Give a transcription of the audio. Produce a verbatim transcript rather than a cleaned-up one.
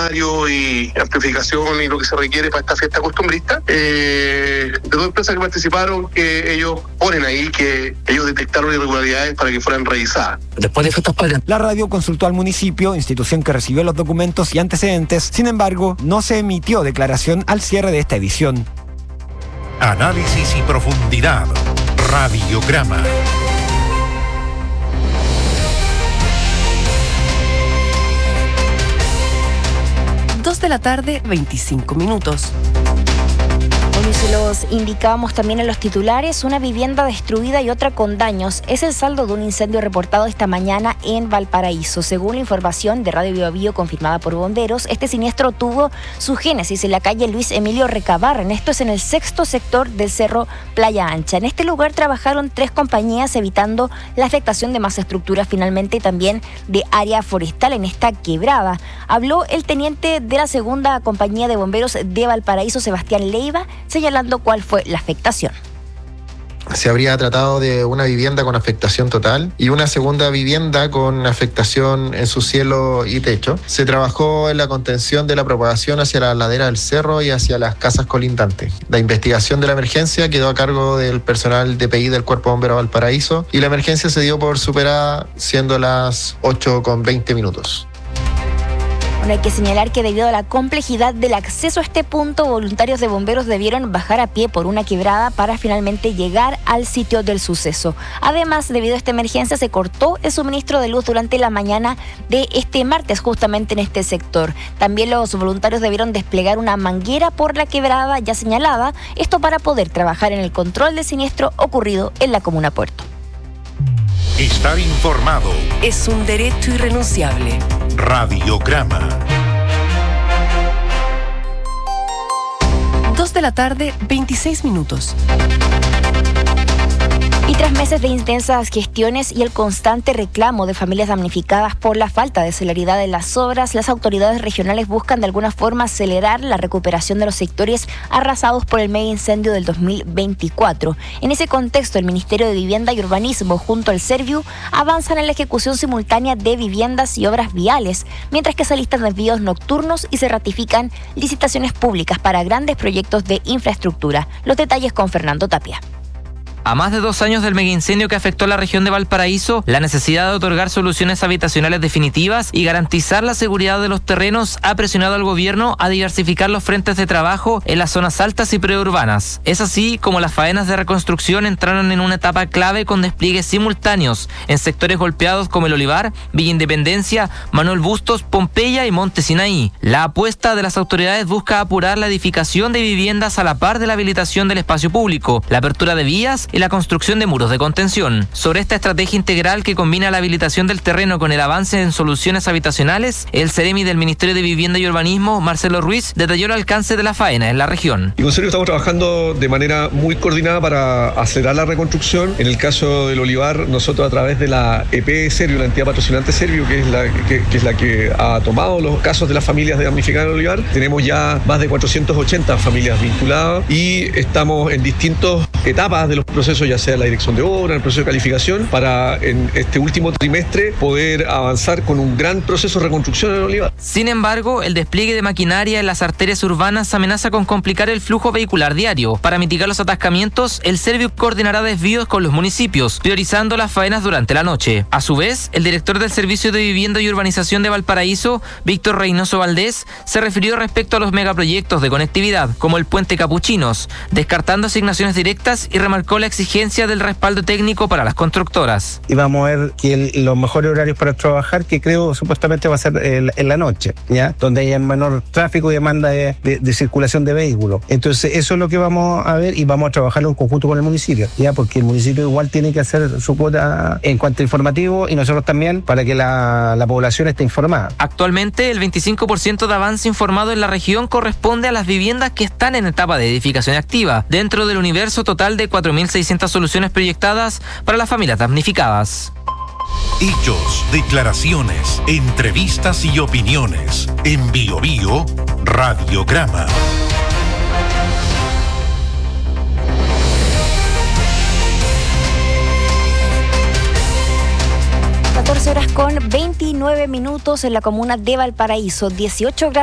escenario y amplificación y lo que se requiere para esta fiesta costumbrista. Eh, de dos empresas que participaron, que ellos ponen ahí que ellos detectaron irregularidades para que fueran revisadas. Después de fiestas patrias, la radio consultó al municipio, institución que recibió los documentos y antecedentes. Sin embargo, no se emitió declaración al cierre de esta edición. Análisis y profundidad. Radiograma. dos de la tarde, veinticinco minutos. Bueno, y se los indicábamos también en los titulares, una vivienda destruida y otra con daños. Es el saldo de un incendio reportado esta mañana en Valparaíso. Según la información de Radio Bio Bio confirmada por bomberos, este siniestro tuvo su génesis en la calle Luis Emilio Recabarren. Esto es en el sexto sector del Cerro Playa Ancha. En este lugar trabajaron tres compañías evitando la afectación de más estructuras finalmente y también de área forestal en esta quebrada. Habló el teniente de la segunda compañía de bomberos de Valparaíso, Sebastián Leiva, señalando cuál fue la afectación. Se habría tratado de una vivienda con afectación total y una segunda vivienda con afectación en su cielo y techo. Se trabajó en la contención de la propagación hacia la ladera del cerro y hacia las casas colindantes. La investigación de la emergencia quedó a cargo del personal de P I del Cuerpo Bombero Valparaíso y la emergencia se dio por superada siendo las ocho con veinte minutos. Bueno, hay que señalar que debido a la complejidad del acceso a este punto, voluntarios de bomberos debieron bajar a pie por una quebrada para finalmente llegar al sitio del suceso. Además, debido a esta emergencia, se cortó el suministro de luz durante la mañana de este martes, justamente en este sector. También los voluntarios debieron desplegar una manguera por la quebrada ya señalada, esto para poder trabajar en el control del siniestro ocurrido en la comuna Puerto. Estar informado es un derecho irrenunciable. Radiograma. dos de la tarde, veintiséis minutos. Y tras meses de intensas gestiones y el constante reclamo de familias damnificadas por la falta de celeridad de las obras, las autoridades regionales buscan de alguna forma acelerar la recuperación de los sectores arrasados por el mega incendio del dos mil veinticuatro. En ese contexto, el Ministerio de Vivienda y Urbanismo junto al Serviu avanzan en la ejecución simultánea de viviendas y obras viales, mientras que se alistan desvíos nocturnos y se ratifican licitaciones públicas para grandes proyectos de infraestructura. Los detalles con Fernando Tapia. A más de dos años del megaincendio que afectó a la región de Valparaíso, la necesidad de otorgar soluciones habitacionales definitivas y garantizar la seguridad de los terrenos ha presionado al gobierno a diversificar los frentes de trabajo en las zonas altas y preurbanas. Es así como las faenas de reconstrucción entraron en una etapa clave con despliegues simultáneos en sectores golpeados como El Olivar, Villa Independencia, Manuel Bustos, Pompeya y Monte Sinaí. La apuesta de las autoridades busca apurar la edificación de viviendas a la par de la habilitación del espacio público, la apertura de vías y la construcción de muros de contención. Sobre esta estrategia integral que combina la habilitación del terreno con el avance en soluciones habitacionales, el Ceremi del Ministerio de Vivienda y Urbanismo, Marcelo Ruiz, detalló el alcance de la faena en la región. Y con Ceremi estamos trabajando de manera muy coordinada para acelerar la reconstrucción. En el caso del Olivar, nosotros a través de la E P Serviu, la entidad patrocinante Serviu, que es la que, que es la que ha tomado los casos de las familias damnificadas del Olivar, tenemos ya más de cuatrocientas ochenta familias vinculadas y estamos en distintas etapas de los procesos, ya sea la dirección de obra, el proceso de calificación, para en este último trimestre poder avanzar con un gran proceso de reconstrucción en el Olivar. Sin embargo, el despliegue de maquinaria en las arterias urbanas amenaza con complicar el flujo vehicular diario. Para mitigar los atascamientos, el Serviu coordinará desvíos con los municipios, priorizando las faenas durante la noche. A su vez, el director del Servicio de Vivienda y Urbanización de Valparaíso, Víctor Reynoso Valdés, se refirió respecto a los megaproyectos de conectividad, como el Puente Capuchinos, descartando asignaciones directas y remarcó la exigencia del respaldo técnico para las constructoras. Y vamos a ver que el, los mejores horarios para trabajar, que creo supuestamente va a ser el, en la noche, ¿ya? Donde haya menor tráfico y demanda de, de, de circulación de vehículos. Entonces eso es lo que vamos a ver y vamos a trabajarlo en conjunto con el municipio, ¿ya? Porque el municipio igual tiene que hacer su cuota en cuanto a informativo y nosotros también, para que la, la población esté informada. Actualmente el veinticinco por ciento de avance informado en la región corresponde a las viviendas que están en etapa de edificación activa, dentro del universo total de cuatro mil seiscientas soluciones proyectadas para las familias damnificadas. Hechos, declaraciones, entrevistas y opiniones. En Bio Bio, Radiograma. catorce horas con veintinueve minutos en la comuna de Valparaíso, dieciocho grados.